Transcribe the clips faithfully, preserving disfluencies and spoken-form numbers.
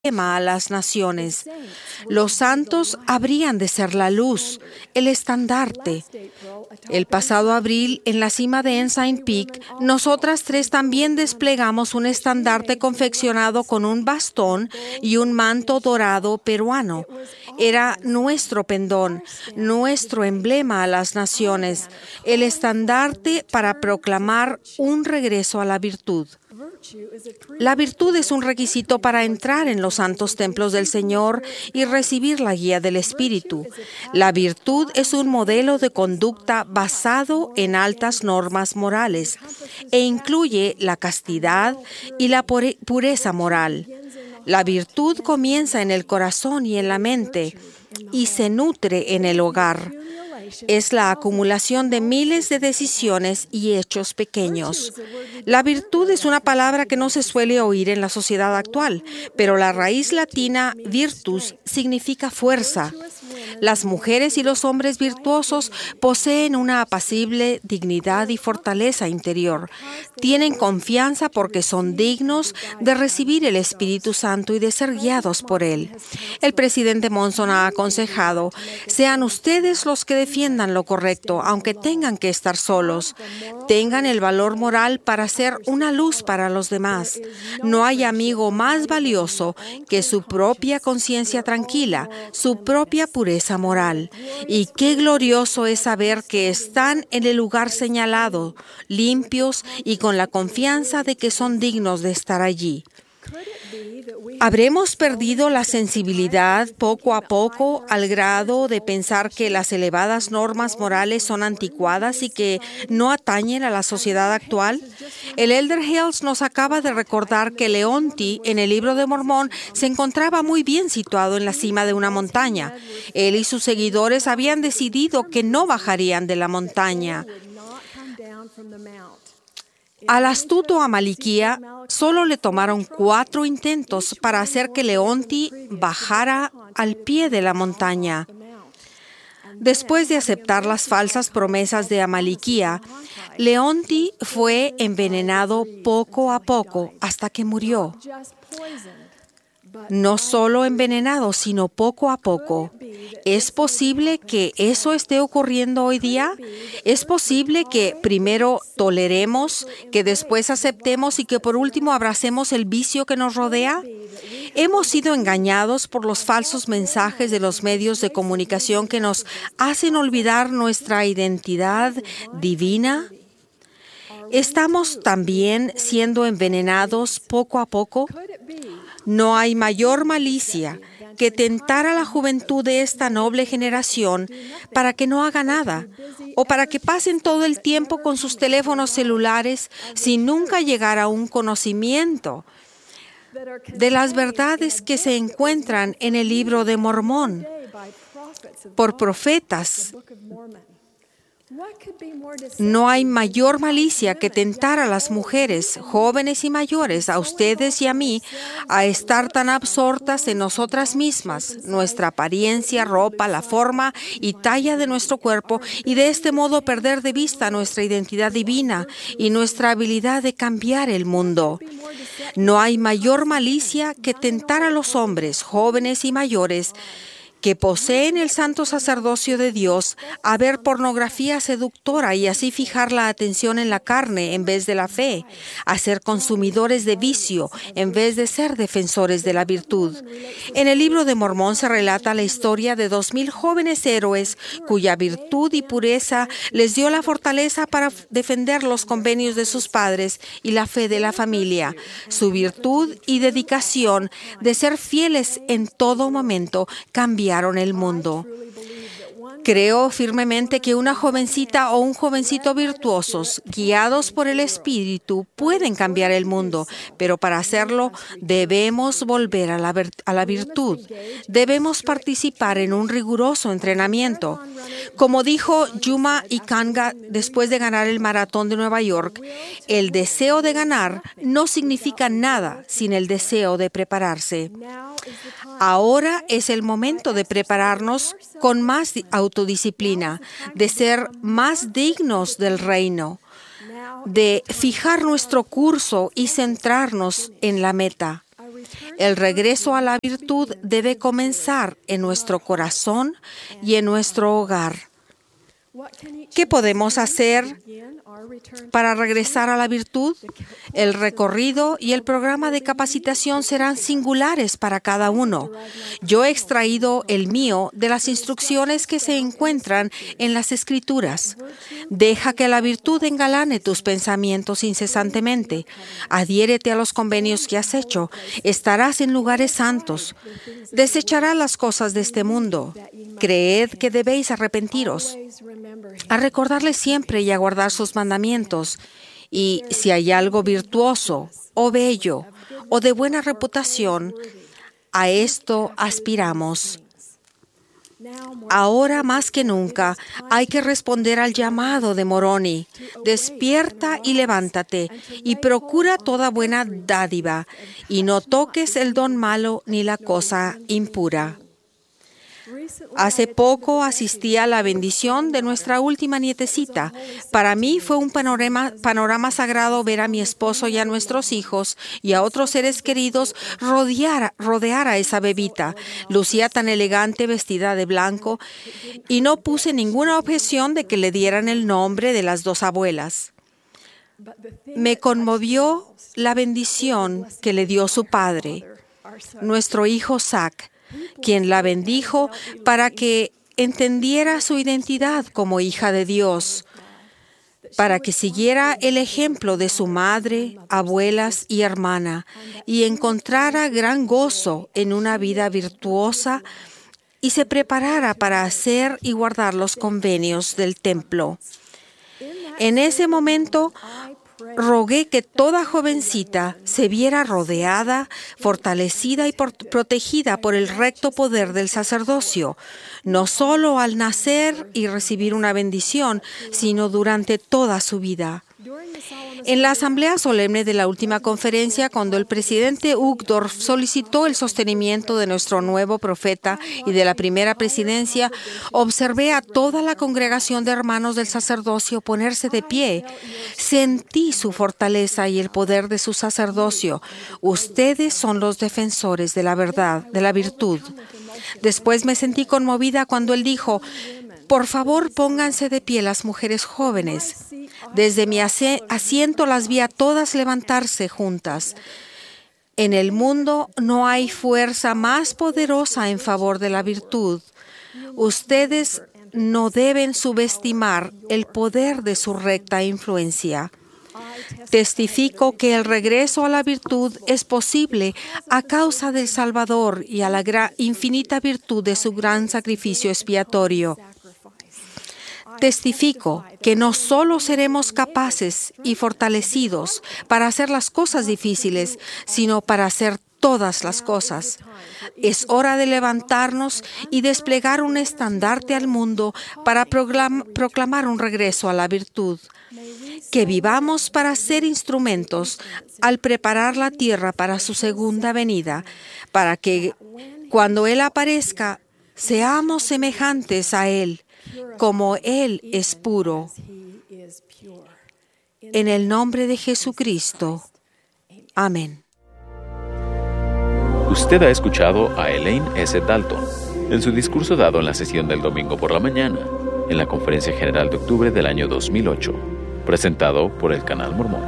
a las naciones. Los santos habrían de ser la luz, el estandarte. El pasado abril, en la cima de Ensign Peak, nosotras tres también desplegamos un estandarte confeccionado con un bastón y un manto dorado peruano. Era nuestro pendón, nuestro emblema a las naciones, el estandarte para proclamar un regreso a la virtud. La virtud es un requisito para entrar en los santos templos del Señor y recibir la guía del Espíritu. La virtud es un modelo de conducta basado en altas normas morales e incluye la castidad y la pureza moral. La virtud comienza en el corazón y en la mente y se nutre en el hogar. Es la acumulación de miles de decisiones y hechos pequeños. La virtud es una palabra que no se suele oír en la sociedad actual, pero la raíz latina virtus significa fuerza. Las mujeres y los hombres virtuosos poseen una apacible dignidad y fortaleza interior. Tienen confianza porque son dignos de recibir el Espíritu Santo y de ser guiados por Él. El presidente Monson ha aconsejado: sean ustedes los que defiendan lo correcto, aunque tengan que estar solos. Tengan el valor moral para ser una luz para los demás. No hay amigo más valioso que su propia conciencia tranquila, su propia pureza moral. Y qué glorioso es saber que están en el lugar señalado, limpios y con la confianza de que son dignos de estar allí. ¿Habremos perdido la sensibilidad poco a poco al grado de pensar que las elevadas normas morales son anticuadas y que no atañen a la sociedad actual? El Elder Hales nos acaba de recordar que Leonti, en el Libro de Mormón, se encontraba muy bien situado en la cima de una montaña. Él y sus seguidores habían decidido que no bajarían de la montaña. Al astuto Amaliquía solo le tomaron cuatro intentos para hacer que Leonti bajara al pie de la montaña. Después de aceptar las falsas promesas de Amaliquía, Leonti fue envenenado poco a poco hasta que murió. No solo envenenado, sino poco a poco. ¿Es posible que eso esté ocurriendo hoy día? ¿Es posible que primero toleremos, que después aceptemos y que por último abracemos el vicio que nos rodea? ¿Hemos sido engañados por los falsos mensajes de los medios de comunicación que nos hacen olvidar nuestra identidad divina? ¿Estamos también siendo envenenados poco a poco? No hay mayor malicia que tentar a la juventud de esta noble generación para que no haga nada o para que pasen todo el tiempo con sus teléfonos celulares sin nunca llegar a un conocimiento de las verdades que se encuentran en el Libro de Mormón por profetas. No hay mayor malicia que tentar a las mujeres, jóvenes y mayores, a ustedes y a mí, a estar tan absortas en nosotras mismas, nuestra apariencia, ropa, la forma y talla de nuestro cuerpo, y de este modo perder de vista nuestra identidad divina y nuestra habilidad de cambiar el mundo. No hay mayor malicia que tentar a los hombres, jóvenes y mayores, que poseen el santo sacerdocio de Dios, a ver pornografía seductora y así fijar la atención en la carne en vez de la fe, a ser consumidores de vicio en vez de ser defensores de la virtud. En el Libro de Mormón se relata la historia de dos mil jóvenes héroes cuya virtud y pureza les dio la fortaleza para defender los convenios de sus padres y la fe de la familia. Su virtud y dedicación de ser fieles en todo momento cambiaron el mundo. Creo firmemente que una jovencita o un jovencito virtuosos, guiados por el Espíritu, pueden cambiar el mundo, pero para hacerlo debemos volver a la, a la virtud. Debemos participar en un riguroso entrenamiento. Como dijo Yuma Ikanga después de ganar el maratón de Nueva York, el deseo de ganar no significa nada sin el deseo de prepararse. Ahora es el momento de prepararnos con más autodisciplina, de ser más dignos del reino, de fijar nuestro curso y centrarnos en la meta. El regreso a la virtud debe comenzar en nuestro corazón y en nuestro hogar. ¿Qué podemos hacer para regresar a la virtud? El recorrido y el programa de capacitación serán singulares para cada uno. Yo he extraído el mío de las instrucciones que se encuentran en las Escrituras. Deja que la virtud engalane tus pensamientos incesantemente. Adhiérete a los convenios que has hecho. Estarás en lugares santos. Desecharás las cosas de este mundo. Creed que debéis arrepentiros, a recordarle siempre y a guardar sus mandamientos. Y si hay algo virtuoso, o bello, o de buena reputación, a esto aspiramos. Ahora más que nunca hay que responder al llamado de Moroni. Despierta y levántate, y procura toda buena dádiva, y no toques el don malo ni la cosa impura. Hace poco asistí a la bendición de nuestra última nietecita. Para mí fue un panorama, panorama sagrado ver a mi esposo y a nuestros hijos y a otros seres queridos rodear, rodear a esa bebita. Lucía tan elegante, vestida de blanco, y no puse ninguna objeción de que le dieran el nombre de las dos abuelas. Me conmovió la bendición que le dio su padre, nuestro hijo Zach, quien la bendijo para que entendiera su identidad como hija de Dios, para que siguiera el ejemplo de su madre, abuelas y hermana, y encontrara gran gozo en una vida virtuosa y se preparara para hacer y guardar los convenios del templo. En ese momento, rogué que toda jovencita se viera rodeada, fortalecida y por, protegida por el recto poder del sacerdocio, no solo al nacer y recibir una bendición, sino durante toda su vida. En la asamblea solemne de la última conferencia, cuando el presidente Uchtdorf solicitó el sostenimiento de nuestro nuevo profeta y de la primera presidencia, observé a toda la congregación de hermanos del sacerdocio ponerse de pie. Sentí su fortaleza y el poder de su sacerdocio. Ustedes son los defensores de la verdad, de la virtud. Después me sentí conmovida cuando él dijo: por favor, pónganse de pie las mujeres jóvenes. Desde mi asiento las vi a todas levantarse juntas. En el mundo no hay fuerza más poderosa en favor de la virtud. Ustedes no deben subestimar el poder de su recta influencia. Testifico que el regreso a la virtud es posible a causa del Salvador y a la gran, infinita virtud de su gran sacrificio expiatorio. Testifico que no solo seremos capaces y fortalecidos para hacer las cosas difíciles, sino para hacer todas las cosas. Es hora de levantarnos y desplegar un estandarte al mundo para proclamar un regreso a la virtud. Que vivamos para ser instrumentos al preparar la tierra para su segunda venida, para que cuando Él aparezca, seamos semejantes a Él, como Él es puro. En el nombre de Jesucristo. Amén. Usted ha escuchado a Elaine S. Dalton en su discurso dado en la sesión del domingo por la mañana, en la Conferencia General de octubre del año dos mil ocho, presentado por el Canal Mormón.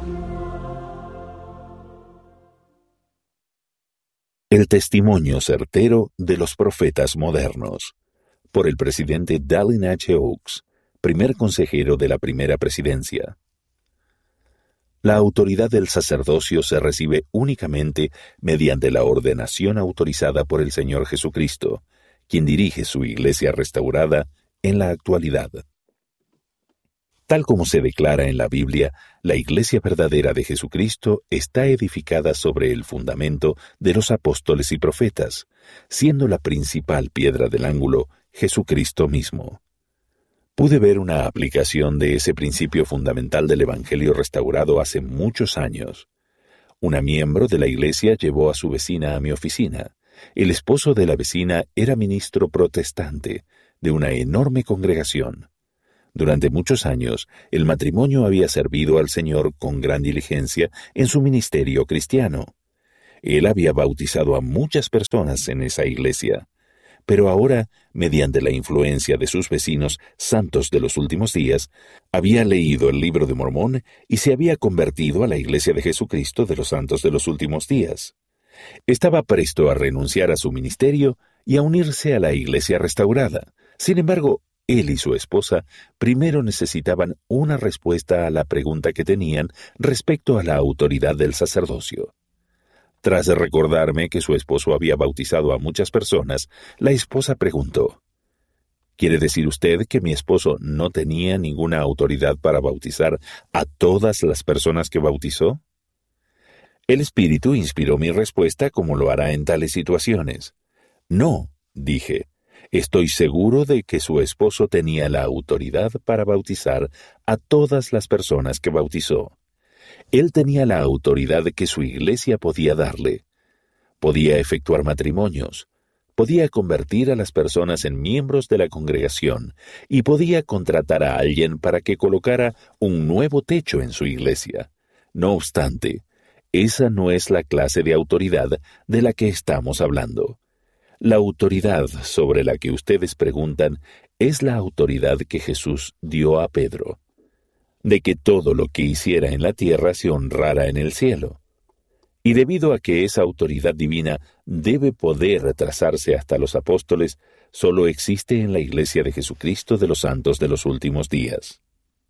El testimonio certero de los profetas modernos, por el presidente Dallin H. Oaks, primer consejero de la primera presidencia. La autoridad del sacerdocio se recibe únicamente mediante la ordenación autorizada por el Señor Jesucristo, quien dirige su iglesia restaurada en la actualidad. Tal como se declara en la Biblia, la iglesia verdadera de Jesucristo está edificada sobre el fundamento de los apóstoles y profetas, siendo la principal piedra del ángulo Jesucristo mismo. Pude ver una aplicación de ese principio fundamental del Evangelio restaurado hace muchos años. Una miembro de la iglesia llevó a su vecina a mi oficina. El esposo de la vecina era ministro protestante de una enorme congregación. Durante muchos años, el matrimonio había servido al Señor con gran diligencia en su ministerio cristiano. Él había bautizado a muchas personas en esa iglesia, pero ahora, mediante la influencia de sus vecinos santos de los últimos días, había leído el Libro de Mormón y se había convertido a la Iglesia de Jesucristo de los Santos de los Últimos Días. Estaba presto a renunciar a su ministerio y a unirse a la Iglesia restaurada. Sin embargo, él y su esposa primero necesitaban una respuesta a la pregunta que tenían respecto a la autoridad del sacerdocio. Tras recordarme que su esposo había bautizado a muchas personas, la esposa preguntó: ¿Quiere decir usted que mi esposo no tenía ninguna autoridad para bautizar a todas las personas que bautizó? El Espíritu inspiró mi respuesta como lo hará en tales situaciones. No, dije, estoy seguro de que su esposo tenía la autoridad para bautizar a todas las personas que bautizó. Él tenía la autoridad que su iglesia podía darle. Podía efectuar matrimonios, podía convertir a las personas en miembros de la congregación y podía contratar a alguien para que colocara un nuevo techo en su iglesia. No obstante, esa no es la clase de autoridad de la que estamos hablando. La autoridad sobre la que ustedes preguntan es la autoridad que Jesús dio a Pedro, de que todo lo que hiciera en la tierra se honrara en el cielo. Y debido a que esa autoridad divina debe poder retrasarse hasta los apóstoles, solo existe en la Iglesia de Jesucristo de los Santos de los Últimos Días.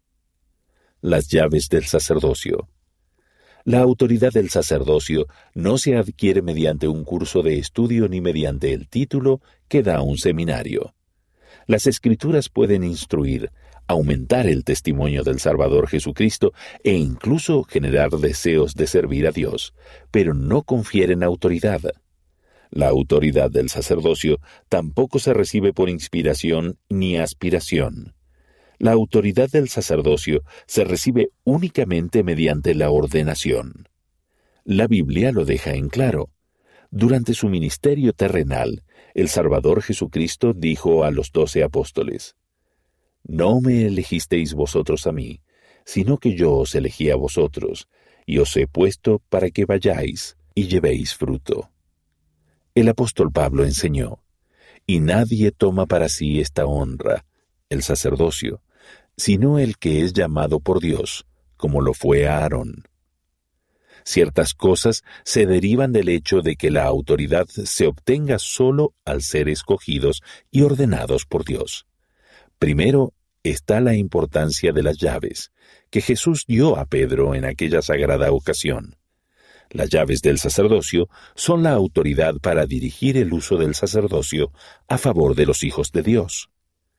Las llaves del sacerdocio. La autoridad del sacerdocio no se adquiere mediante un curso de estudio ni mediante el título que da un seminario. Las Escrituras pueden instruir, aumentar el testimonio del Salvador Jesucristo e incluso generar deseos de servir a Dios, pero no confieren autoridad. La autoridad del sacerdocio tampoco se recibe por inspiración ni aspiración. La autoridad del sacerdocio se recibe únicamente mediante la ordenación. La Biblia lo deja en claro. Durante su ministerio terrenal, el Salvador Jesucristo dijo a los doce apóstoles: «No me elegisteis vosotros a mí, sino que yo os elegí a vosotros, y os he puesto para que vayáis y llevéis fruto». El apóstol Pablo enseñó: «Y nadie toma para sí esta honra, el sacerdocio, sino el que es llamado por Dios, como lo fue Aarón». Ciertas cosas se derivan del hecho de que la autoridad se obtenga solo al ser escogidos y ordenados por Dios. Primero está la importancia de las llaves, que Jesús dio a Pedro en aquella sagrada ocasión. Las llaves del sacerdocio son la autoridad para dirigir el uso del sacerdocio a favor de los hijos de Dios.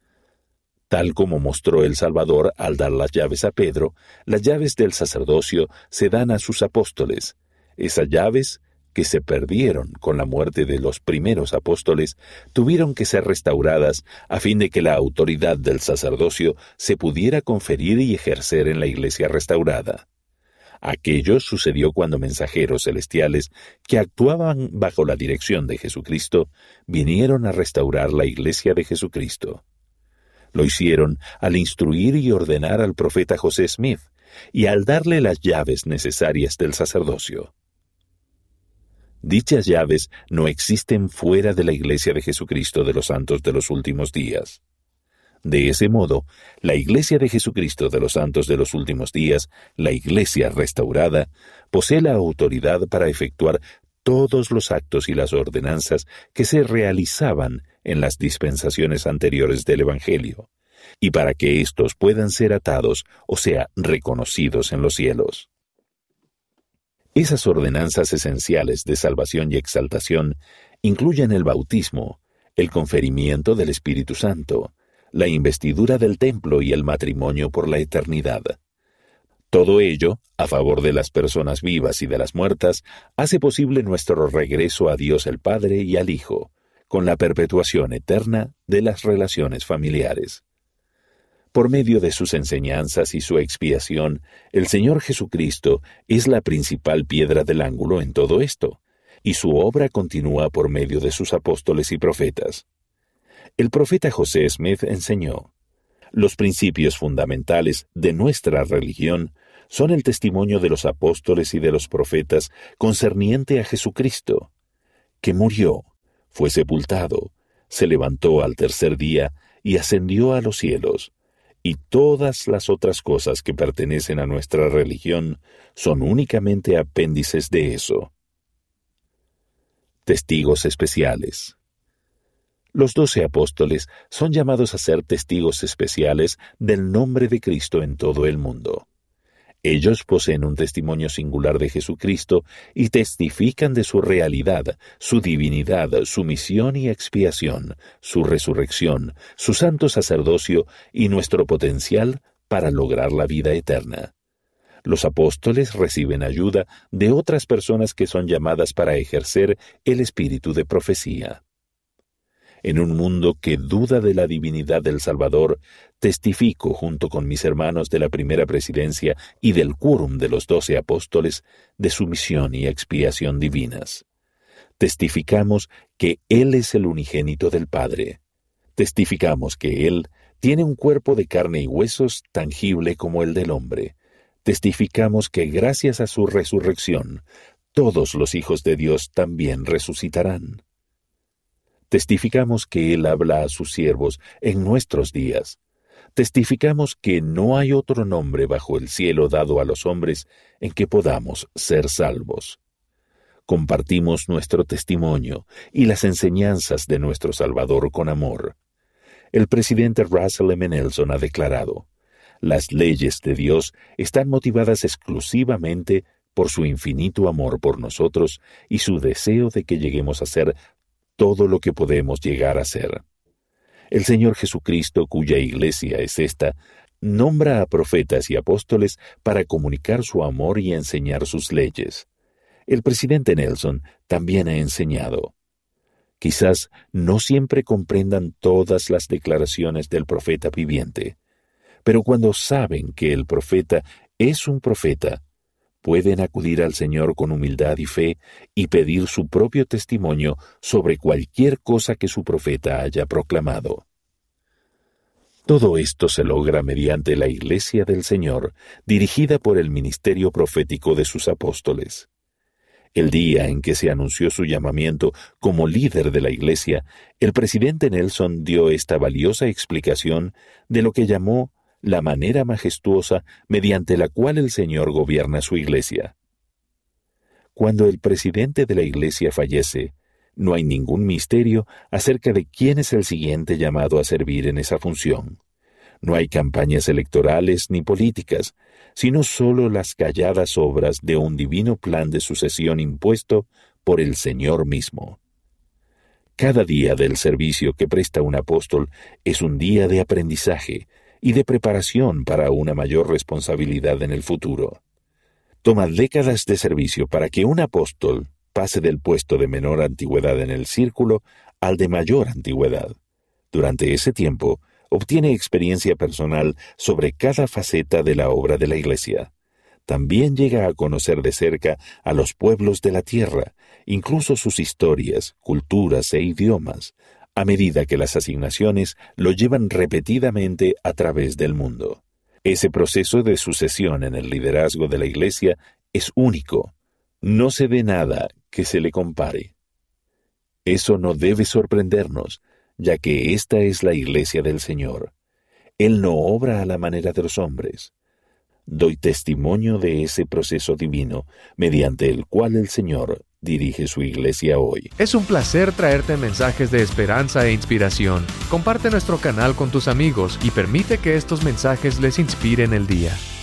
Tal como mostró el Salvador al dar las llaves a Pedro, las llaves del sacerdocio se dan a sus apóstoles. Esas llaves, que se perdieron con la muerte de los primeros apóstoles, tuvieron que ser restauradas a fin de que la autoridad del sacerdocio se pudiera conferir y ejercer en la iglesia restaurada. Aquello sucedió cuando mensajeros celestiales que actuaban bajo la dirección de Jesucristo vinieron a restaurar la iglesia de Jesucristo. Lo hicieron al instruir y ordenar al profeta José Smith y al darle las llaves necesarias del sacerdocio. Dichas llaves no existen fuera de la Iglesia de Jesucristo de los Santos de los Últimos Días. De ese modo, la Iglesia de Jesucristo de los Santos de los Últimos Días, la Iglesia restaurada, posee la autoridad para efectuar todos los actos y las ordenanzas que se realizaban en las dispensaciones anteriores del Evangelio, y para que éstos puedan ser atados, o sea, reconocidos en los cielos. Esas ordenanzas esenciales de salvación y exaltación incluyen el bautismo, el conferimiento del Espíritu Santo, la investidura del templo y el matrimonio por la eternidad. Todo ello, a favor de las personas vivas y de las muertas, hace posible nuestro regreso a Dios el Padre y al Hijo, con la perpetuación eterna de las relaciones familiares. Por medio de sus enseñanzas y su expiación, el Señor Jesucristo es la principal piedra del ángulo en todo esto, y su obra continúa por medio de sus apóstoles y profetas. El profeta José Smith enseñó: «Los principios fundamentales de nuestra religión son el testimonio de los apóstoles y de los profetas concerniente a Jesucristo, que murió, fue sepultado, se levantó al tercer día y ascendió a los cielos, y todas las otras cosas que pertenecen a nuestra religión son únicamente apéndices de eso. Testigos especiales. Los doce apóstoles son llamados a ser testigos especiales del nombre de Cristo en todo el mundo. Ellos poseen un testimonio singular de Jesucristo y testifican de su realidad, su divinidad, su misión y expiación, su resurrección, su santo sacerdocio y nuestro potencial para lograr la vida eterna. Los apóstoles reciben ayuda de otras personas que son llamadas para ejercer el espíritu de profecía. En un mundo que duda de la divinidad del Salvador, testifico junto con mis hermanos de la primera presidencia y del quórum de los doce apóstoles de su misión y expiación divinas. Testificamos que Él es el unigénito del Padre. Testificamos que Él tiene un cuerpo de carne y huesos tangible como el del hombre. Testificamos que gracias a su resurrección, todos los hijos de Dios también resucitarán. Testificamos que Él habla a sus siervos en nuestros días. Testificamos que no hay otro nombre bajo el cielo dado a los hombres en que podamos ser salvos. Compartimos nuestro testimonio y las enseñanzas de nuestro Salvador con amor. El presidente Russell M. Nelson ha declarado: las leyes de Dios están motivadas exclusivamente por su infinito amor por nosotros y su deseo de que lleguemos a ser todo lo que podemos llegar a ser. El Señor Jesucristo, cuya iglesia es esta, nombra a profetas y apóstoles para comunicar su amor y enseñar sus leyes. El presidente Nelson también ha enseñado. Quizás no siempre comprendan todas las declaraciones del profeta viviente, pero cuando saben que el profeta es un profeta, pueden acudir al Señor con humildad y fe y pedir su propio testimonio sobre cualquier cosa que su profeta haya proclamado. Todo esto se logra mediante la Iglesia del Señor, dirigida por el ministerio profético de sus apóstoles. El día en que se anunció su llamamiento como líder de la Iglesia, el presidente Nelson dio esta valiosa explicación de lo que llamó la manera majestuosa mediante la cual el Señor gobierna su Iglesia. Cuando el presidente de la Iglesia fallece, no hay ningún misterio acerca de quién es el siguiente llamado a servir en esa función. No hay campañas electorales ni políticas, sino solo las calladas obras de un divino plan de sucesión impuesto por el Señor mismo. Cada día del servicio que presta un apóstol es un día de aprendizaje y de preparación para una mayor responsabilidad en el futuro. Toma décadas de servicio para que un apóstol pase del puesto de menor antigüedad en el círculo al de mayor antigüedad. Durante ese tiempo, obtiene experiencia personal sobre cada faceta de la obra de la Iglesia. También llega a conocer de cerca a los pueblos de la tierra, incluso sus historias, culturas e idiomas, a medida que las asignaciones lo llevan repetidamente a través del mundo. Ese proceso de sucesión en el liderazgo de la Iglesia es único. No se ve nada que se le compare. Eso no debe sorprendernos, ya que esta es la Iglesia del Señor. Él no obra a la manera de los hombres. Doy testimonio de ese proceso divino, mediante el cual el Señor dirige su Iglesia hoy. Es un placer traerte mensajes de esperanza e inspiración. Comparte nuestro canal con tus amigos y permite que estos mensajes les inspiren el día.